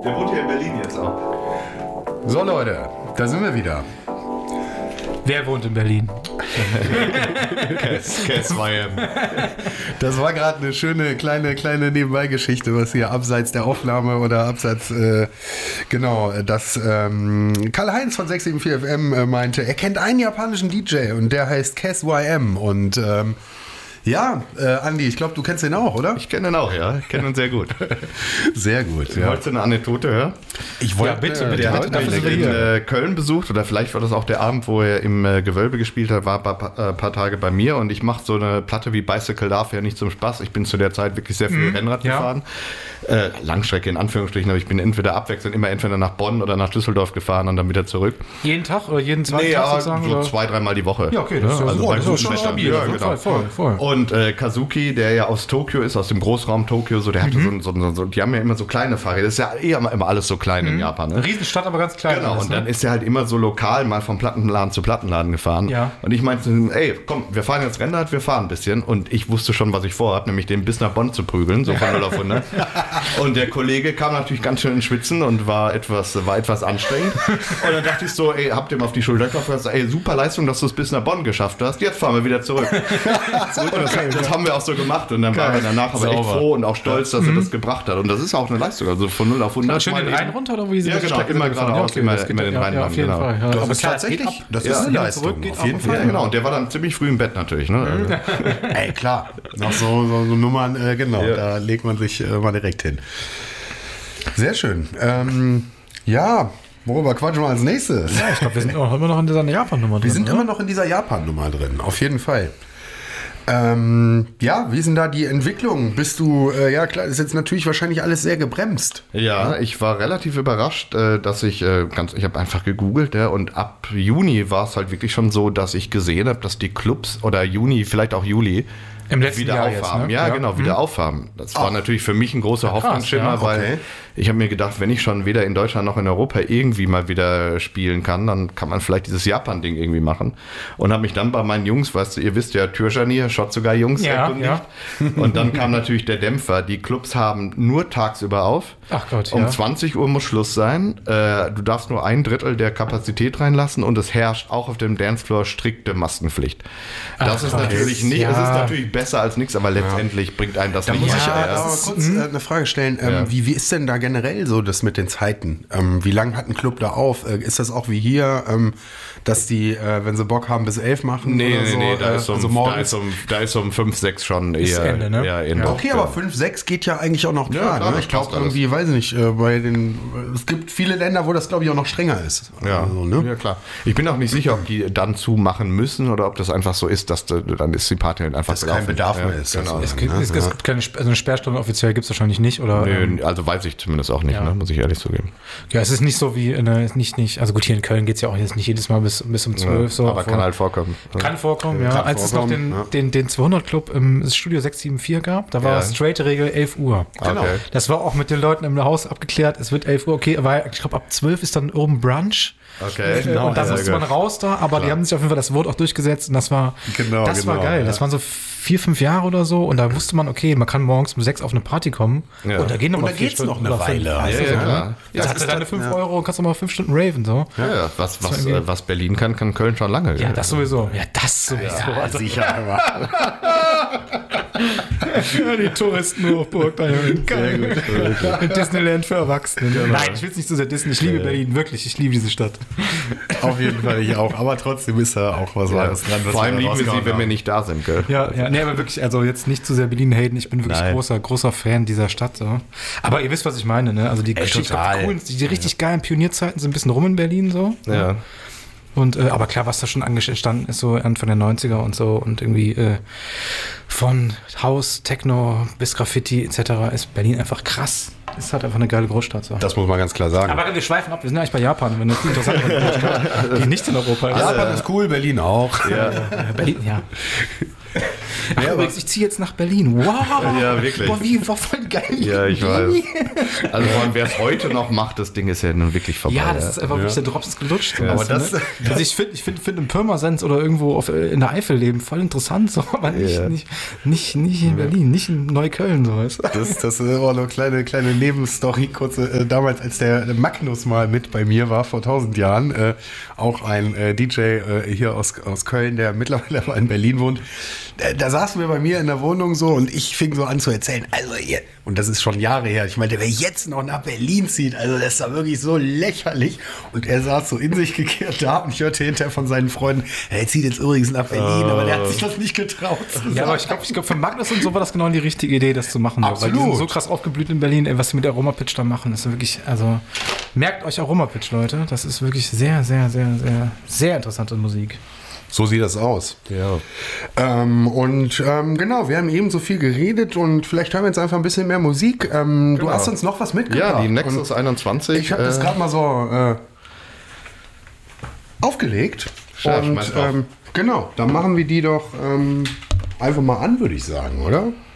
Der wohnt hier in Berlin jetzt auch. So Leute, da sind wir wieder. Wer wohnt in Berlin? KSYM. Das war gerade eine schöne kleine Nebenbeigeschichte, was hier abseits der Aufnahme oder abseits, dass Karl-Heinz von 674FM meinte, er kennt einen japanischen DJ und der heißt KSYM und Andi, ich glaube, du kennst den auch, oder? Ich kenne ihn auch, ja. Ich kenne ihn sehr gut. Sehr gut. Ja. Wolltest du eine Anekdote hören? Ich wollte, bitte. Der hat mich in Köln besucht, oder vielleicht war das auch der Abend, wo er im Gewölbe gespielt hat, war ein paar Tage bei mir und ich mache so eine Platte wie Bicycle Love ja nicht zum Spaß. Ich bin zu der Zeit wirklich sehr viel Rennrad gefahren. Langstrecke in Anführungsstrichen, aber ich bin entweder entweder nach Bonn oder nach Düsseldorf gefahren und dann wieder zurück. Jeden Tag oder jeden zweiten Tag sozusagen? So 2-3 Mal die Woche. Ja, okay, das ist schon stabil. Ja, genau. Voll. Und Kazuki, der ja aus Tokio ist, aus dem Großraum Tokio, so, der hatte so, die haben ja immer so kleine Fahrräder. Das ist ja immer alles so klein in Japan. Ne? Riesenstadt, aber ganz klein. Genau, alles, und dann ist er halt immer so lokal mal vom Plattenladen zu Plattenladen gefahren. Ja. Und ich meinte, ey, komm, wir fahren jetzt Rennrad, wir fahren ein bisschen. Und ich wusste schon, was ich vorhabe, nämlich den bis nach Bonn zu prügeln, so von 0 auf 100. Und der Kollege kam natürlich ganz schön ins Schwitzen und war etwas anstrengend. Und dann dachte ich so, ey, habt ihr ihm auf die Schulter geklopft und gesagt, ey, super Leistung, dass du es bis nach Bonn geschafft hast. Jetzt fahren wir wieder zurück. Das haben wir auch so gemacht. Und dann waren wir danach aber echt froh und auch stolz, dass er das gebracht hat. Und das ist auch eine Leistung, also von 0 auf 100. Schön den Rhein runter oder wie sie ja, genau, immer geradeaus, immer den Rhein auf jeden Fall. Ja. Das ist tatsächlich, das ist eine Leistung, auf jeden Fall. Ja, genau, und der war dann ziemlich früh im Bett natürlich. Ne? Also. Ey, klar, noch so Nummern, da legt man sich mal direkt hin. Sehr schön. Worüber quatschen wir als nächstes? Ja, ich glaube, wir sind immer noch in dieser Japan-Nummer drin. Wir sind immer noch in dieser Japan-Nummer drin, auf jeden Fall. Wie ist denn da die Entwicklung? Bist du, klar, ist jetzt natürlich wahrscheinlich alles sehr gebremst. Ja, ich war relativ überrascht, dass ich habe einfach gegoogelt, und ab Juni war es halt wirklich schon so, dass ich gesehen habe, dass die Clubs oder Juni, vielleicht auch Juli, im letzten wieder Jahr aufhaben. Jetzt, ne? Ja, genau, wieder aufhaben. Das war natürlich für mich ein großer Hoffnungsschimmer, weil ich habe mir gedacht, wenn ich schon weder in Deutschland noch in Europa irgendwie mal wieder spielen kann, dann kann man vielleicht dieses Japan-Ding irgendwie machen. Und habe mich dann bei meinen Jungs, weißt du, ihr wisst ja, Türjani, Shot sogar Jungs, erkundigt. Und dann kam natürlich der Dämpfer. Die Clubs haben nur tagsüber auf. Ach Gott, Um 20 Uhr muss Schluss sein. Du darfst nur 1/3 der Kapazität reinlassen und es herrscht auch auf dem Dancefloor strikte Maskenpflicht. Das ist natürlich nicht, es ist natürlich besser als nichts, aber letztendlich bringt einem das Da nicht. muss ich aber kurz eine Frage stellen. Wie ist denn da generell so das mit den Zeiten? Wie lange hat ein Club da auf? Ist das auch wie hier, dass die, wenn sie Bock haben, bis 11 machen? Nee, oder so? Da ist um 5, 6 schon ist eher Ende, ne? eher Ende. Okay, aber 5, 6 geht ja eigentlich auch noch klar. klar, Ne? das Ich glaube passt alles. irgendwie, weiß ich nicht, es gibt viele Länder, wo das glaube ich auch noch strenger ist. Ja, Also, ne? ja, klar. Ich bin auch nicht sicher, ob die dann zumachen müssen oder ob das einfach so ist, dass dann ist die Party halt einfach Dass kein Bedarf mehr ist. Genau. Also, Es gibt keine eine Sperrstunde, offiziell gibt es wahrscheinlich nicht, oder? Nö, also weiß ich zumindest auch nicht, ne, muss ich ehrlich zugeben. Ja, es ist nicht so wie, nicht, also gut, hier in Köln geht es ja auch jetzt nicht jedes Mal bis um 12. So, aber kann halt vorkommen. Kann vorkommen, ja. Kann Als es noch den 200-Club im Studio 674 gab, da war straight Regel 11 Uhr. Genau. Okay. Das war auch mit den Leuten im Haus abgeklärt, es wird 11 Uhr, okay, aber ich glaube ab 12 ist dann oben Brunch. Okay. Und da musste man raus da, aber die haben sich auf jeden Fall, das wurde auch durchgesetzt und das war war geil. Ja. Das waren so 4, 5 Jahre oder so und da wusste man, okay, man kann morgens um 6 auf eine Party kommen und da gehen noch mal 4 Stunden. noch eine Weile. Ja. Jetzt hast du deine 5 Euro und kannst noch mal 5 Stunden raven, so. Ja, was Berlin kann Köln schon lange. Ja, das sowieso. Ja, das sowieso. Ja, sicher. Ja, die Touristenhochburg da Sehr gut. in Disneyland für Erwachsene. Nein, ich will es nicht so sehr Disney. Ich liebe Berlin, wirklich. Ich liebe diese Stadt. Auf jeden Fall, ich auch. Aber trotzdem ist da auch was Wahres dran. Vor allem lieben wir sie, wenn wir nicht da sind, gell? Ja, nee, aber wirklich, also jetzt nicht zu sehr Berlin haten. Ich bin wirklich großer Fan dieser Stadt. So. Aber ihr wisst, was ich meine, ne? Also die die richtig geilen Pionierzeiten sind ein bisschen rum in Berlin, so. Ja. Und, aber klar, was da schon entstanden ist, so Anfang der 90er und so und irgendwie von House, Techno bis Graffiti etc. ist Berlin einfach krass. Ist halt einfach eine geile Großstadt. So. Das muss man ganz klar sagen. Aber wir schweifen ab, wir sind eigentlich bei Japan, wenn das viel interessantere Großstadt, die nicht in Europa ist. Japan ist cool, Berlin auch. Ja. Berlin, ja. Ach, übrigens, ich ziehe jetzt nach Berlin. Wow. Ja, wirklich. Boah, war voll geil. Ja, ich weiß. Also wer es heute noch macht, das Ding ist ja nun wirklich vorbei. Ja, das ist einfach wirklich, der Drops ist gelutscht. So, aber weißt du, das- ne? Also ich finde im Pirmasens oder irgendwo in der Eifel leben voll interessant, so, aber nicht in Berlin, nicht in Neukölln, so weißt du. Das ist auch noch eine kleine Nebenstory. Kurze, damals, als der Magnus mal mit bei mir war, vor 1000 Jahren, auch ein DJ hier aus Köln, der mittlerweile aber in Berlin wohnt. Da saßen wir bei mir in der Wohnung so und ich fing so an zu erzählen, also hier, und das ist schon Jahre her, ich meinte, wer jetzt noch nach Berlin zieht, also das ist da wirklich so lächerlich. Und er saß so in sich gekehrt da und ich hörte hinterher von seinen Freunden, er zieht jetzt übrigens nach Berlin, aber der hat sich das nicht getraut. Ja, aber ich glaube, für Magnus und so war das genau die richtige Idee, das zu machen. Absolut. Weil die sind so krass aufgeblüht in Berlin, ey, was sie mit Aroma-Pitch da machen, ist wirklich, also merkt euch Aroma-Pitch, Leute. Das ist wirklich sehr, sehr, sehr, sehr, sehr interessante Musik. So sieht das aus. Ja. Genau, wir haben eben so viel geredet und vielleicht hören wir jetzt einfach ein bisschen mehr Musik. Du hast uns noch was mitgebracht. Ja, die Nexus 21. Ich habe das gerade mal so aufgelegt. Ja, schmeiß auf. Genau, dann machen wir die doch einfach mal an, würde ich sagen, oder?